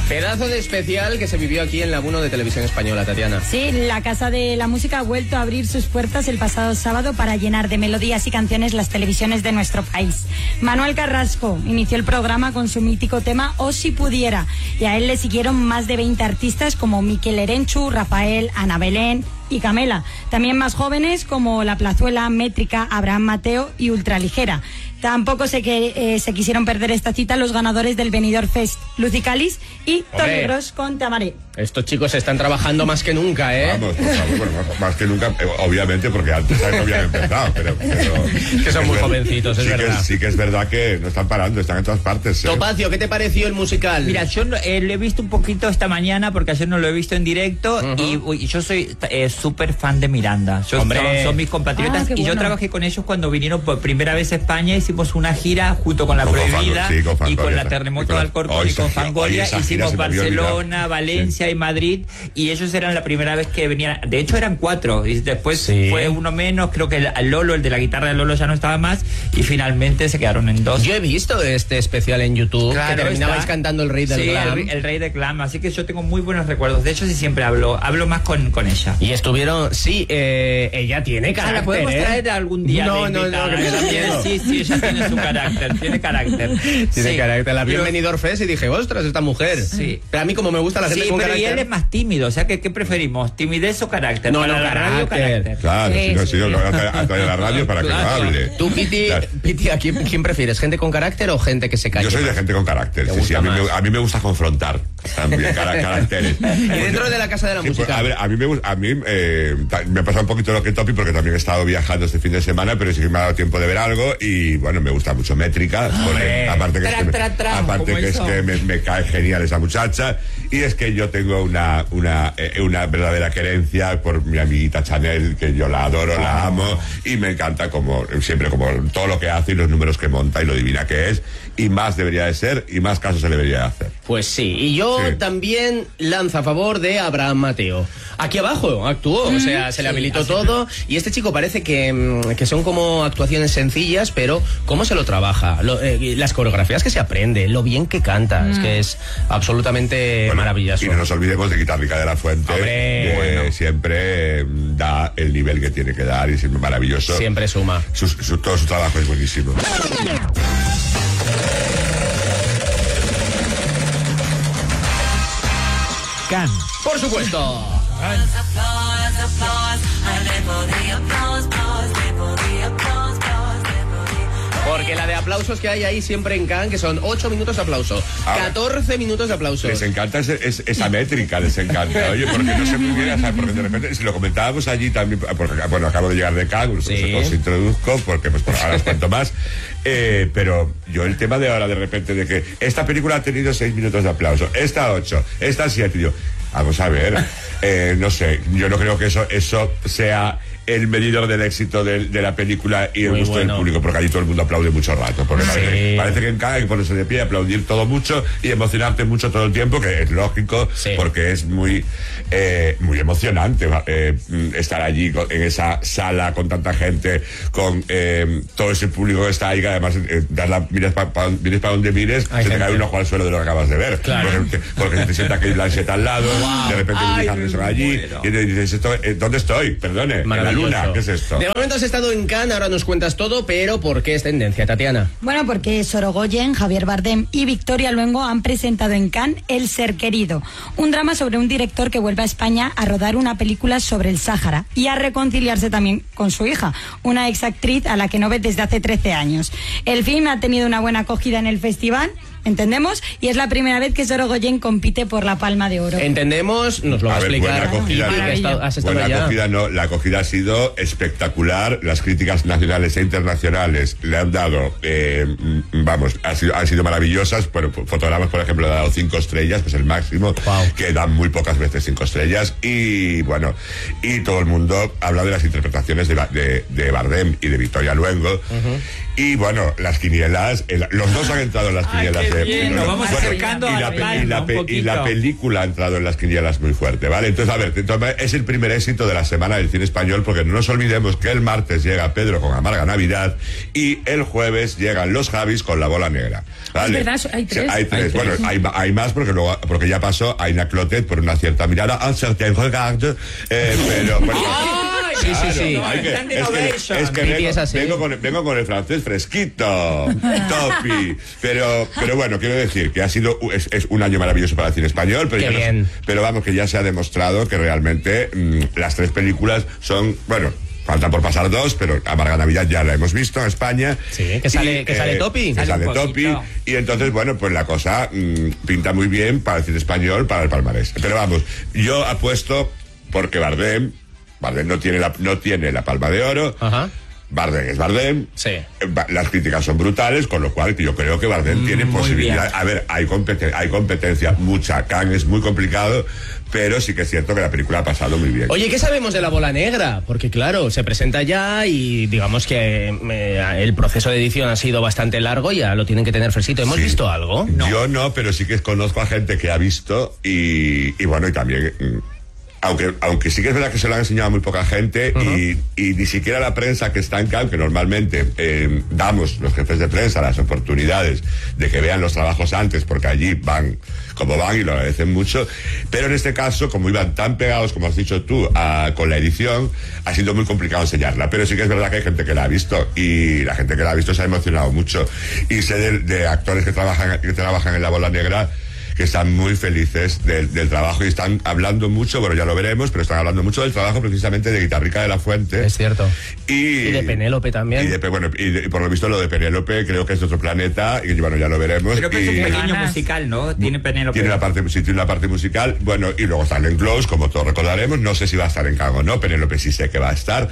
Pedazo de especial que se vivió aquí en la 1 de Televisión Española, Tatiana. Sí, la Casa de la Música ha vuelto a abrir sus puertas el pasado sábado para llenar de melodías y canciones las televisiones de nuestro país. Manuel Carrasco inició el programa con su mítico tema O si pudiera, y a él le siguieron más de 20 artistas como Miquel Erenchu, Rafael, Ana Belén y Camela. También más jóvenes como La Plazuela, Métrica, Abraham Mateo y Ultraligera. Tampoco se quisieron perder esta cita los ganadores del Benidorm Fest, Lucy Calis y Tony Gross con Te amaré. Estos chicos están trabajando más que nunca, ¿eh? Vamos, por favor, bueno, más que nunca, obviamente, porque antes no habían empezado, pero que son muy jovencitos, es verdad. Sí que es verdad que no están parando, están en todas partes. Topacio, ¿qué te pareció el musical? Mira, yo lo he visto un poquito esta mañana, porque ayer no lo he visto en directo, y yo soy súper fan de Miranda. Son mis compatriotas, y yo trabajé con ellos cuando vinieron por primera vez a España. Hicimos una gira junto con La Prohibida y con la Terremoto de Alcorcón y con Fangoria. Hicimos Barcelona, Valencia y Madrid, y ellos eran la primera vez que venían. De hecho eran 4 y después fue uno menos. Creo que el Lolo, el de la guitarra de Lolo, ya no estaba más, y finalmente se quedaron en 2. Yo he visto este especial en YouTube, que terminabais cantando El Rey del Glam. El Rey del Glam, así que yo tengo muy buenos recuerdos de ellos y siempre hablo más con ella. Y estuvieron, ella tiene carácter. La podemos traer algún día. No, que me da miedo. Sí, ella tiene su carácter, tiene carácter. Tiene carácter. La vi en Benidorm Fest y dije, ostras, esta mujer. Sí. Pero a mí, como me gusta la gente con carácter. Y él es más tímido, o sea, ¿qué preferimos? ¿Timidez o carácter? No, carácter. Claro, si no, a la radio para que no hable. Tú, Piti, ¿a quién prefieres? ¿Gente con carácter o gente que se calle? Yo soy de gente con carácter. Sí, a mí me gusta confrontar también caracteres. Y dentro de la Casa de la Música. A ver, a mí me ha pasado un poquito lo que Topi, porque también he estado viajando este fin de semana, pero sí que me ha dado tiempo de ver algo, y bueno, me gusta mucho Métrica, porque aparte que es que me cae genial esa muchacha, y es que yo tengo una verdadera querencia por mi amiguita Chanel, que yo la adoro, la amo, y me encanta como todo lo que hace y los números que monta y lo divina que es, y más debería de ser, y más casos se le debería de hacer. Pues sí, y yo también lanzo a favor de Abraham Mateo. Aquí abajo actuó, o sea, se le habilitó todo, y este chico parece que son como actuaciones sencillas, pero cómo se lo trabaja, las coreografías que se aprende, lo bien que canta, es que es absolutamente maravilloso. Y no nos olvidemos de Guitarrica de la Fuente, que siempre da el nivel que tiene que dar, y siempre maravilloso. Siempre suma. Todo su trabajo es buenísimo. Cannes. Por supuesto. Porque la de aplausos que hay ahí siempre en Cannes, que son 8 minutos de aplauso, 14 minutos de aplauso. Les encanta esa métrica, les encanta. Oye, porque no sé muy bien, ¿sabes? Porque de repente, si lo comentábamos allí también, porque bueno, acabo de llegar de Cannes, os introduzco, porque pues ahora os cuento más. Pero yo el tema de ahora, de repente, de que esta película ha tenido 6 minutos de aplauso, esta 8, esta 7, yo, vamos a ver, no sé, yo no creo que eso sea el medidor del éxito de la película y el gusto del público, porque allí todo el mundo aplaude mucho rato, porque parece que en cada hay que ponerse de pie, aplaudir todo mucho y emocionarte mucho todo el tiempo, que es lógico, porque es muy emocionante estar allí en esa sala con tanta gente, con todo ese público que está ahí, que además mires para donde mires, se te cae un ojo al suelo de lo que acabas de ver, porque te sienta Kate Blanchett al lado, de repente Woody Harrelson allí, y te dices, ¿dónde estoy? Perdone, en la luna, ¿qué es esto? De momento has estado en Cannes, ahora nos cuentas todo, pero ¿por qué es tendencia, Tatiana? Bueno, porque Sorogoyen, Javier Bardem y Victoria Luengo han presentado en Cannes El Ser Querido, un drama sobre un director que vuelve a España a rodar una película sobre el Sáhara y a reconciliarse también con su hija, una exactriz a la que no ve desde hace 13 años. El film ha tenido una buena acogida en el festival, entendemos, y es la primera vez que Sorogoyen compite por la Palma de Oro. Entendemos, nos lo va a explicar. La acogida ha sido espectacular. Las críticas nacionales e internacionales le han dado, han sido maravillosas. Bueno, fotogramas, por ejemplo, le han dado 5 estrellas, que es el máximo, que dan muy pocas veces 5 estrellas. Y bueno, y todo el mundo habla de las interpretaciones de Bardem y de Victoria Luengo. Y bueno, las quinielas, los dos han entrado en las quinielas. Nos vamos acercando a y la película ha entrado en las quinielas muy fuerte, ¿vale? Entonces, a ver, es el primer éxito de la semana del cine español, porque no nos olvidemos que el martes llega Pedro con Amarga Navidad y el jueves llegan los Javis con La Bola Negra, ¿vale? Es verdad, hay tres. Hay tres. Bueno, hay más porque ya pasó Aina Clotet por una cierta mirada, un certain regard, pero bueno, Sí. Es que vengo con el francés fresquito, topi. Pero bueno, quiero decir que ha sido es un año maravilloso para el cine español, pero vamos, que ya se ha demostrado que realmente las tres películas son, bueno, faltan por pasar dos, pero Amarga Navidad ya la hemos visto en España. Sí, que sale Topi. Que sale Topi. Y entonces, bueno, pues la cosa pinta muy bien para el cine español, para el palmarés. Pero vamos, yo apuesto porque Bardem no tiene la Palma de Oro. Ajá. Bardem es Bardem. Sí. Las críticas son brutales, con lo cual yo creo que Bardem tiene posibilidad. A ver, hay competencia mucha. Cannes es muy complicado, pero sí que es cierto que la película ha pasado muy bien. Oye, ¿qué sabemos de La Bola Negra? Porque claro, se presenta ya y digamos que el proceso de edición ha sido bastante largo y ya lo tienen que tener fresquito. ¿Hemos visto algo? No. Yo no, pero sí que conozco a gente que ha visto y bueno, y también... Aunque sí que es verdad que se lo han enseñado a muy poca gente y ni siquiera la prensa que está en Cannes, que normalmente damos los jefes de prensa las oportunidades de que vean los trabajos antes, porque allí van como van y lo agradecen mucho, pero en este caso, como iban tan pegados, como has dicho tú, con la edición, ha sido muy complicado enseñarla, pero sí que es verdad que hay gente que la ha visto y la gente que la ha visto se ha emocionado mucho, y sé de actores que trabajan en La Bola Negra que están muy felices del trabajo y están hablando mucho, bueno, ya lo veremos, pero están hablando mucho del trabajo precisamente de Guitarrica de la Fuente. Es cierto. Y de Penélope también. Y por lo visto lo de Penélope creo que es de otro planeta y bueno, ya lo veremos. Pero es un pequeño musical, ¿no? Tiene Penélope. Tiene la parte musical, bueno, y luego está Glenn Close, como todos recordaremos, no sé si va a estar en Cannes o no, Penélope sí sé que va a estar,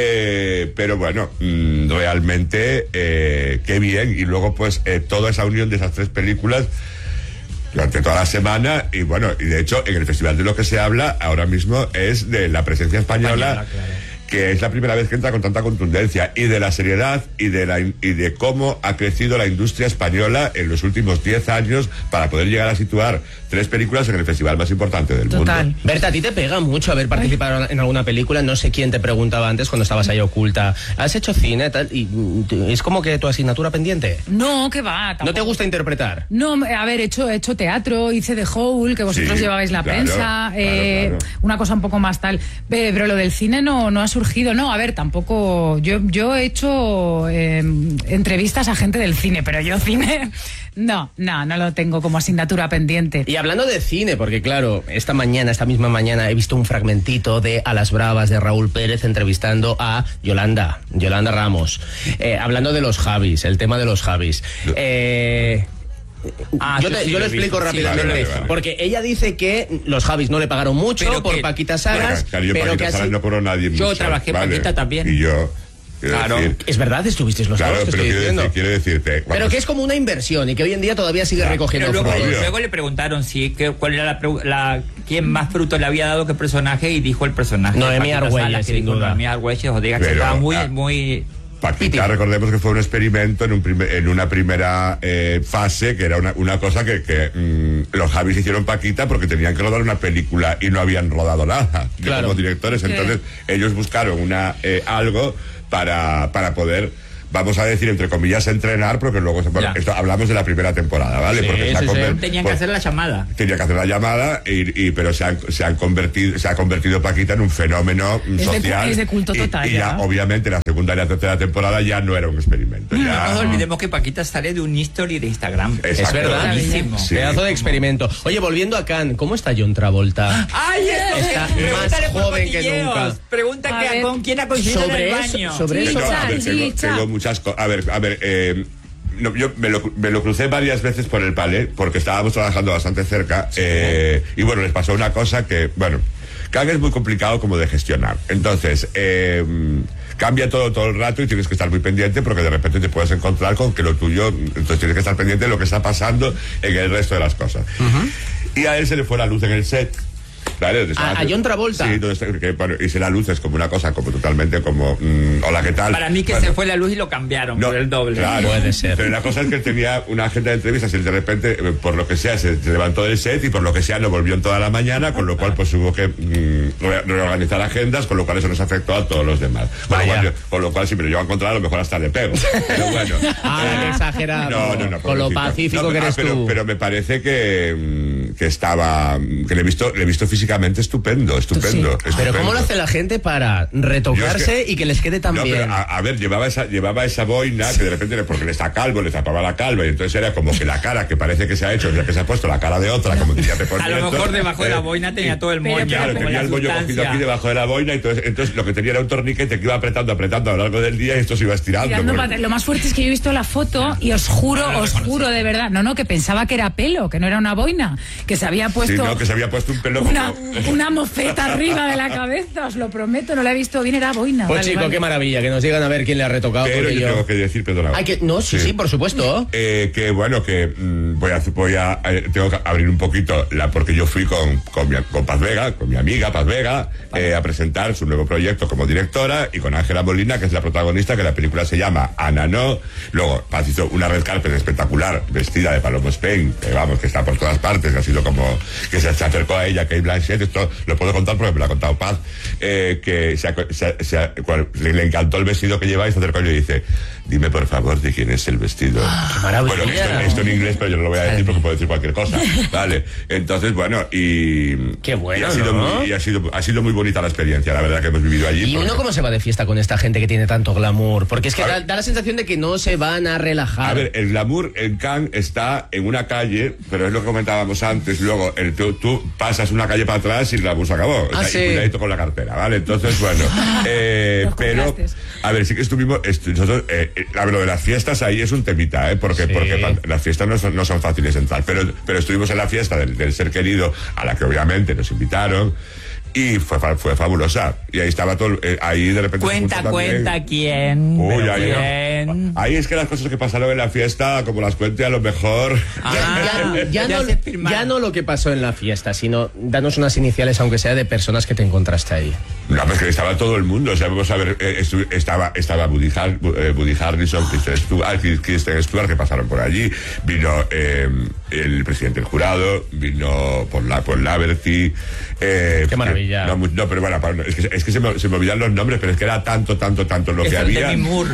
pero bueno, realmente qué bien, y luego pues toda esa unión de esas tres películas durante toda la semana, y bueno, y de hecho en el festival de lo que se habla ahora mismo es de la presencia española, claro, que es la primera vez que entra con tanta contundencia, y de la seriedad y de cómo ha crecido la industria española en los últimos 10 años para poder llegar a situar tres películas en el festival más importante del mundo. Berta, a ti te pega mucho haber participado en alguna película. No sé quién te preguntaba antes cuando estabas ahí oculta. ¿Has hecho cine tal? Y es como que tu asignatura pendiente. No, que va. Tampoco. ¿No te gusta interpretar? No, a ver, he hecho teatro, hice The Hole, que vosotros llevabais la prensa, claro. Una cosa un poco más tal. Pero lo del cine no ha surgido. No, a ver, tampoco. Yo he hecho entrevistas a gente del cine, pero yo cine no lo tengo como asignatura pendiente. Y hablando de cine, porque claro, esta misma mañana he visto un fragmentito de A las Bravas de Raúl Pérez entrevistando a Yolanda Ramos, hablando de los Javis, el tema de los Javis. Yo lo explico rápidamente, porque ella dice que los Javis no le pagaron mucho por Paquita Salas, pero que así no cobró nadie mucho. Yo trabajé Paquita también. Y yo... Claro, es verdad, estuvisteis los dos, te estoy diciendo. Quiero decirte, pero que es como una inversión y que hoy en día todavía sigue recogiendo frutos. Luego le preguntaron cuál era quién más frutos le había dado qué personaje, y dijo el personaje. Noemí Argüelles, sin duda. Noemí Argüelles, o diga que estaba muy Paquita, recordemos que fue un experimento en una primera fase, que era una cosa que los Javis hicieron Paquita porque tenían que rodar una película y no habían rodado nada, claro, como directores. Entonces ellos buscaron algo para poder, vamos a decir, entre comillas, entrenar, porque luego esto hablamos de la primera temporada, ¿vale? Porque tenían que hacer la llamada. Tenía que hacer la llamada, pero se ha convertido Paquita en un fenómeno social. Es de culto total. Y ya, obviamente, la segunda y la tercera temporada ya no era un experimento. No nos olvidemos que Paquita sale de un history de Instagram. Exacto. Es verdad. Sí. Pedazo de experimento. Oye, volviendo a Cannes, ¿cómo está John Travolta? ¡Ay, está más joven que nunca. Pregunta con quién ha coincidido en el baño. Sobre eso. Tengo muchas cosas. A ver, yo me lo crucé varias veces por el Palais, porque estábamos trabajando bastante cerca, y bueno, les pasó una cosa que, bueno, Cannes es muy complicado como de gestionar. Entonces, cambia todo el rato y tienes que estar muy pendiente, porque de repente te puedes encontrar con que lo tuyo, entonces tienes que estar pendiente de lo que está pasando en el resto de las cosas. Y a él se le fue la luz en el set. ¿Vale? A John Travolta. Sí, y se la luz es como una cosa como totalmente como hola, ¿qué tal? Para mí que se fue la luz y lo cambiaron por el doble. Claro, puede ser. Pero la cosa es que él tenía una agenda de entrevistas y de repente, por lo que sea, se levantó del set y por lo que sea no volvió en toda la mañana, con lo cual pues hubo que reorganizar agendas, con lo cual eso nos afectó a todos los demás. Con lo cual si me lo llevo a encontrar, a lo mejor hasta le pego. Pero bueno. Exagerado. No, con lo pacífico que eres tú. Pero me parece que estaba, que le he visto físicamente estupendo. Pero ¿cómo lo hace la gente para retocarse y que les quede tan bien? Pero, a ver, llevaba esa boina que de repente, porque le está calvo, le tapaba la calva y entonces era como que la cara que parece que se ha hecho, ya que se ha puesto la cara de otra, como que ya te pones. A lo mejor debajo de la boina tenía todo el moño. Claro, tenía el moño cogido aquí debajo de la boina y entonces lo que tenía era un torniquete que iba apretando a lo largo del día y esto se iba estirando. Lo más fuerte es que yo he visto la foto y os juro de verdad, que pensaba que era pelo, que no era una boina, que se había puesto... Sí, que se había puesto un pelo una mofeta arriba de la cabeza, os lo prometo, no la he visto bien, era boina. Pues chico, qué maravilla, que nos digan a ver quién le ha retocado. Pero yo tengo que decir, perdona. Sí, por supuesto. Que bueno, que tengo que abrir un poquito porque yo fui con Paz Vega, con mi amiga Paz Vega, a presentar su nuevo proyecto como directora y con Ángela Molina, que es la protagonista, que la película se llama Ana No. Luego Paz hizo una red carpet espectacular, vestida de Paloma Spain, que está por todas partes, que ha sido como que se acercó a ella, Kate Blanchett. Esto lo puedo contar porque me lo ha contado Paz, que le encantó el vestido que lleváis, se acercó y le dice: dime por favor de quién es el vestido. ¡Qué maravilla! Bueno, esto en inglés, pero yo no lo voy a decir porque puedo decir cualquier cosa. Vale, entonces bueno, qué bueno, ha sido muy bonita la experiencia, la verdad, que hemos vivido allí. ¿Y uno cómo se va de fiesta con esta gente que tiene tanto glamour? Porque es que da la sensación de que no se van a relajar. A ver, el glamour en Cannes está en una calle, pero es lo que comentábamos antes. Luego tú pasas una calle para atrás y el glamour se acabó. Sí. Y cuidadito con la cartera, ¿vale? Entonces, bueno, pero a ver, sí que estuvimos nosotros, lo de las fiestas ahí es un temita, porque las fiestas no son fáciles de entrar, pero estuvimos en la fiesta del ser querido, a la que obviamente nos invitaron. Y fue fabulosa. Y ahí estaba todo. Ahí de repente. Cuenta quién. Uy, ahí es que las cosas que pasaron en la fiesta, como las cuente, a lo mejor. Ya no lo que pasó en la fiesta, sino danos unas iniciales, aunque sea de personas que te encontraste ahí. No, pues que estaba todo el mundo. O sea, vamos a ver, estaba Woody Harrelson, Kristen Stewart, que pasaron por allí. Vino el presidente del jurado, vino Paul Laverty. Qué maravilla. No, pero bueno, es que se me olvidan los nombres, pero es que era tanto lo que había. Demi Moore.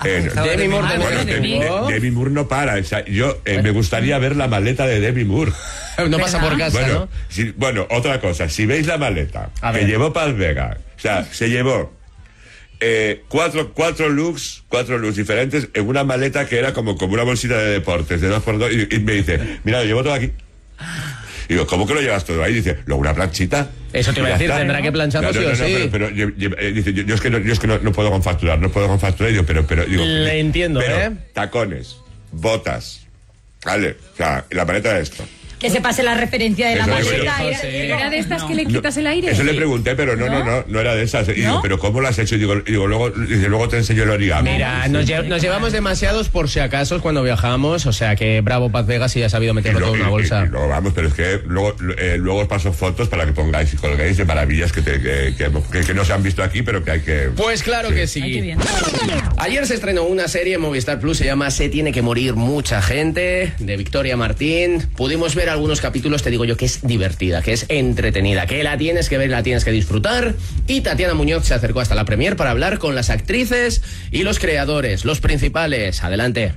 Demi Moore no para. O sea, yo me gustaría ver la maleta de Demi Moore. No pasa por casa, ¿no? Otra cosa, si veis la maleta que llevó Paz Vega, o sea, se llevó cuatro looks diferentes en una maleta que era como una bolsita de deportes de 2x2 y me dice: mira, lo llevo todo aquí. Y digo: ¿cómo que lo llevas todo ahí? Dice: luego una planchita. Eso te iba a decir, tendrá que plancharlo sí o sí. Pero dice: yo es que no puedo confacturar. Y digo, pero digo, le entiendo, tacones, botas, vale, o sea, la maleta de esto. Que se pase la referencia de la maleta. ¿Era de estas que le quitas el aire? Eso le pregunté, pero no era de esas. Y digo: ¿pero cómo lo has hecho? Y digo, luego te enseño el origami. Mira, nos llevamos demasiados por si acaso cuando viajamos, o sea que bravo Paz Vega si ha sabido meterlo todo en una bolsa. Y luego vamos, pero es que luego os paso fotos para que pongáis y colguéis de maravillas que no se han visto aquí, pero que hay que... Pues claro que sí. Ay, qué bien. Ayer se estrenó una serie en Movistar Plus, se llama Se tiene que morir mucha gente, de Victoria Martín. Pudimos ver algunos capítulos, te digo yo que es divertida, que es entretenida, que la tienes que ver, la tienes que disfrutar. Y Tatiana Muñoz se acercó hasta la premier para hablar con las actrices y los creadores, los principales. Adelante.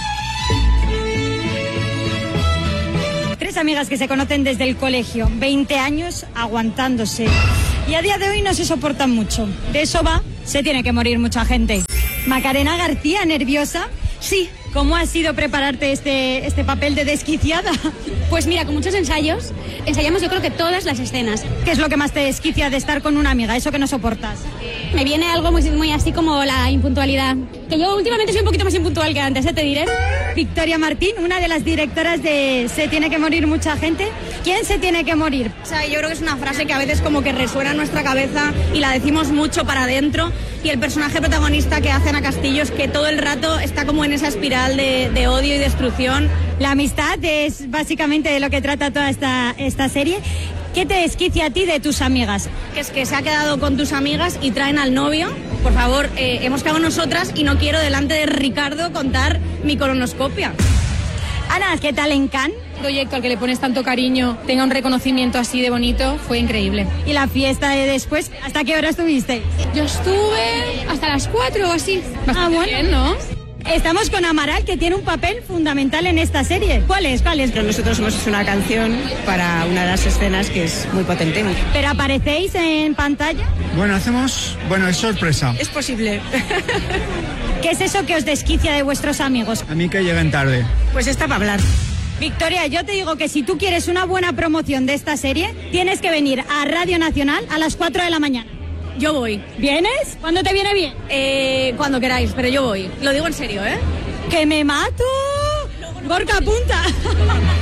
Tres amigas que se conocen desde el colegio, 20 años aguantándose. Y a día de hoy no se soportan mucho. De eso va, Se tiene que morir mucha gente. Macarena García, ¿nerviosa? Sí. ¿Cómo ha sido prepararte este papel de desquiciada? Pues mira, con muchos ensayos, ensayamos yo creo que todas las escenas. ¿Qué es lo que más te desquicia de estar con una amiga, eso que no soportas? Me viene algo muy así como la impuntualidad. Que yo últimamente soy un poquito más impuntual que antes, te diré. Victoria Martín, una de las directoras de Se tiene que morir mucha gente. ¿Quién se tiene que morir? O sea, yo creo que es una frase que a veces como que resuena en nuestra cabeza y la decimos mucho para adentro. Y el personaje protagonista que hace Ana Castillo es que todo el rato está como en esa espiral de odio y destrucción. La amistad es básicamente de lo que trata toda esta serie. ¿Qué te desquicia a ti de tus amigas? Que es que se ha quedado con tus amigas y traen al novio. Por favor, hemos quedado nosotras y no quiero delante de Ricardo contar mi colonoscopia. Ana, ¿qué tal en Cannes? El proyecto al que le pones tanto cariño tenga un reconocimiento así de bonito, fue increíble. ¿Y la fiesta de después? ¿Hasta qué hora estuviste? Yo estuve hasta las 4 o así. Bastante bueno. bien, ¿no? Estamos con Amaral, que tiene un papel fundamental en esta serie. ¿Cuál es? Nosotros hemos hecho una canción para una de las escenas que es muy potente. ¿Pero aparecéis en pantalla? Bueno, es sorpresa. Es posible. ¿Qué es eso que os desquicia de vuestros amigos? A mí que lleguen tarde. Pues está para hablar. Victoria, yo te digo que si tú quieres una buena promoción de esta serie, tienes que venir a Radio Nacional a las 4 de la mañana. Yo voy. ¿Vienes? ¿Cuándo te viene bien? Cuando queráis, pero yo voy. Lo digo en serio, ¿eh? ¡Que me mato! Gorka, apunta.